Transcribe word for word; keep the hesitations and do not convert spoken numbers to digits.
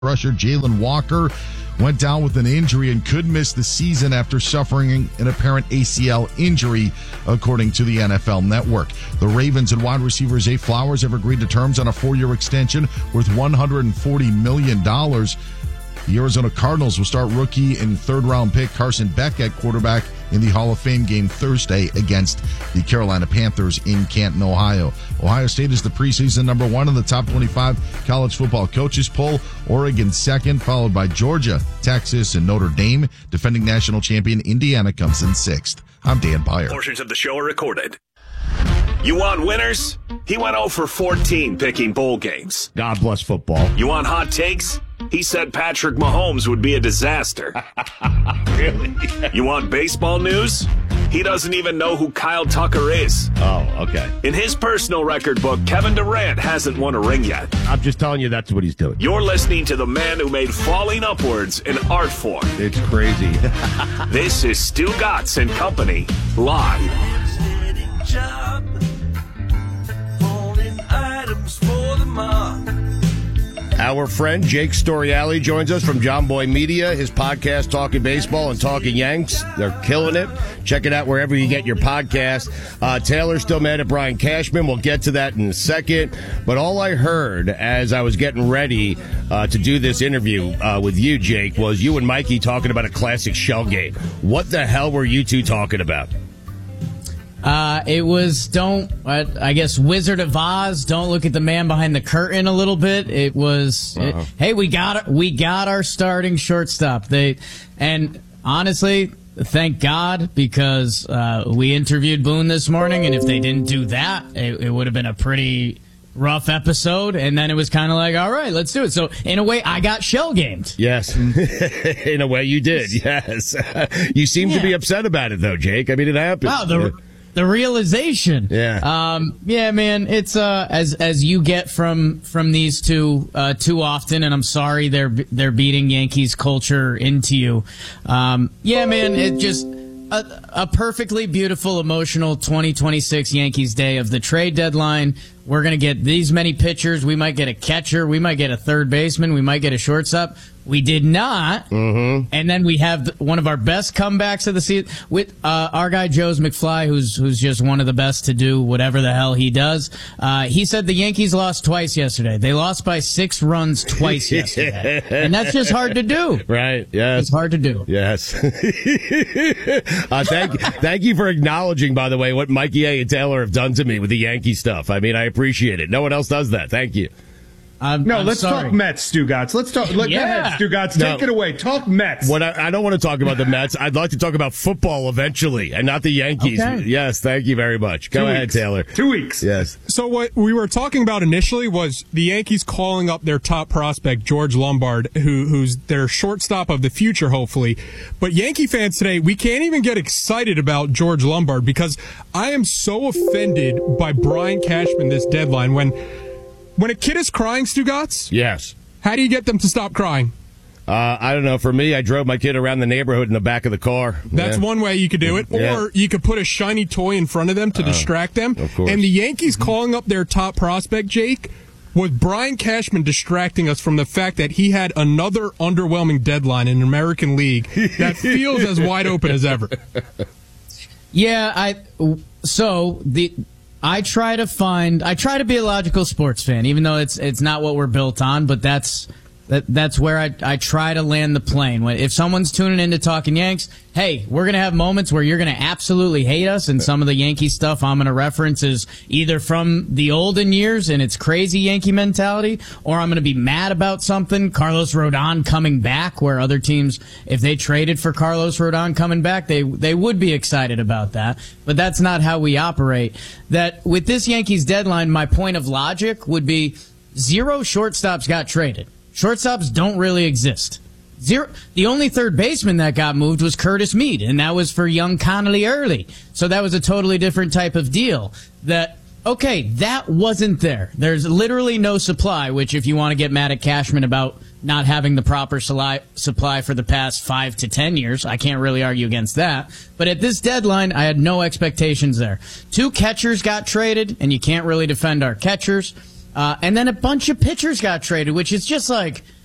rusher Jalen Walker went down with an injury and could miss the season after suffering an apparent A C L injury, according to the N F L Network. The Ravens and wide receiver Zay Flowers have agreed to terms on a four-year extension worth one hundred forty million dollars. The Arizona Cardinals will start rookie and third-round pick Carson Beck at quarterback in the Hall of Fame game Thursday against the Carolina Panthers in Canton, Ohio. Ohio State is the preseason number one in the top twenty-five college football coaches poll. Oregon second, followed by Georgia, Texas, and Notre Dame. Defending national champion Indiana comes in sixth. I'm Dan Byer. Portions of the show are recorded. You want winners? He went oh for fourteen picking bowl games. God bless football. You want hot takes? He said Patrick Mahomes would be a disaster. Really? You want baseball news? He doesn't even know who Kyle Tucker is. Oh, okay. In his personal record book, Kevin Durant hasn't won a ring yet. I'm just telling you that's what he's doing. You're listening to the man who made falling upwards an art form. It's crazy. This is Stu Gatz and Company, live. Job, holding items for the mark. Our friend Jake Storiale joins us from John Boy Media, his podcast Talking Baseball and Talking Yanks. They're killing it. Check it out wherever you get your podcast. Uh, Taylor's still mad at Brian Cashman. We'll get to that in a second. But all I heard as I was getting ready uh, to do this interview uh, with you, Jake, was you and Mikey talking about a classic shell game. What the hell were you two talking about? Uh, it was, don't, uh, I guess, Wizard of Oz, don't look at the man behind the curtain a little bit. It was, it, hey, we got we got our starting shortstop. They, and honestly, thank God, because uh, we interviewed Boone this morning, and if they didn't do that, it, it would have been a pretty rough episode, and then it was kind of like, all right, let's do it. So, in a way, I got shell gamed. Yes. In a way, you did, yes. You seem yeah. to be upset about it, though, Jake. I mean, it happened. Wow, the... Yeah. The realization. Yeah. Um, yeah, man, it's, uh, as, as you get from, from these two, uh, too often, and I'm sorry they're, they're beating Yankees culture into you. Um, yeah, man, it just, a, a perfectly beautiful, emotional twenty twenty-six Yankees day of the trade deadline. We're going to get these many pitchers. We might get a catcher. We might get a third baseman. We might get a shortstop. We did not. Mm-hmm. And then we have one of our best comebacks of the season with uh, our guy, Joe's McFly, who's who's just one of the best to do whatever the hell he does. Uh, he said the Yankees lost twice yesterday. They lost by six runs twice yesterday. And that's just hard to do. Right, yes. It's hard to do. Yes. uh, thank, thank you for acknowledging, by the way, what Mikey A. and Taylor have done to me with the Yankee stuff. I mean, I appreciate it. No one else does that. Thank you. I'm, no, I'm let's sorry. talk Mets, Stu Gatz. Let's talk. Let, yeah. Go ahead, Stu Gatz. Take no. it away. Talk Mets. What I, I don't want to talk about the Mets. I'd like to talk about football eventually, and not the Yankees. Okay. Yes, thank you very much. Go Two ahead, weeks. Taylor. Two weeks. Yes. So what we were talking about initially was the Yankees calling up their top prospect, George Lombard, who who's their shortstop of the future, hopefully. But Yankee fans today, we can't even get excited about George Lombard because I am so offended by Brian Cashman this deadline. When when a kid is crying, Stu Gatz, Yes. how do you get them to stop crying? Uh, I don't know. For me, I drove my kid around the neighborhood in the back of the car. That's yeah. one way you could do it. Yeah. Or you could put a shiny toy in front of them to uh, distract them. Of course. And the Yankees calling up their top prospect, Jake, was Brian Cashman distracting us from the fact that he had another underwhelming deadline in the American League that feels as wide open as ever. Yeah, I so the I try to find I try to be a logical sports fan, even though it's it's not what we're built on, but that's that that's where I I try to land the plane. When if someone's tuning in to Talking Yanks, hey, we're gonna have moments where you're gonna absolutely hate us, and some of the Yankee stuff I'm gonna reference is either from the olden years and it's crazy Yankee mentality, or I'm gonna be mad about something. Carlos Rodon coming back, where other teams, if they traded for Carlos Rodon coming back, they they would be excited about that. But that's not how we operate. That with this Yankees deadline, my point of logic would be zero shortstops got traded. Shortstops don't really exist. Zero. The only third baseman that got moved was Curtis Mead, and that was for young Connolly Early. So that was a totally different type of deal. That, okay, that wasn't there. There's literally no supply, which if you want to get mad at Cashman about not having the proper supply for the past five to ten years, I can't really argue against that. But at this deadline, I had no expectations there. Two catchers got traded, and you can't really defend our catchers. Uh, and then a bunch of pitchers got traded, which is just like,